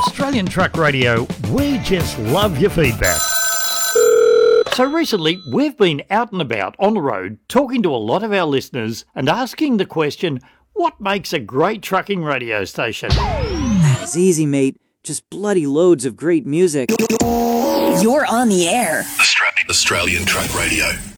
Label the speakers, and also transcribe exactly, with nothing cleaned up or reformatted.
Speaker 1: Australian Truck Radio, we just love your feedback. So recently, we've been out and about on the road talking to a lot of our listeners and asking the question, what makes a great trucking radio station?
Speaker 2: That is easy, mate. Just bloody loads of great music.
Speaker 3: You're on the air.
Speaker 4: Australian Truck Radio.